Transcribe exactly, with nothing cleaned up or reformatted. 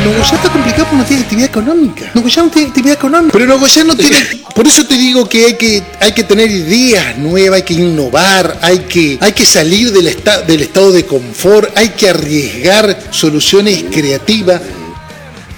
Nogoyá está complicado porque no tiene actividad económica. Nogoyá no tiene actividad económica. Pero Nogoyá no tiene... Por eso te digo que hay que, hay que tener ideas nuevas, hay que innovar, hay que, hay que salir del, esta, del estado de confort, hay que arriesgar soluciones creativas.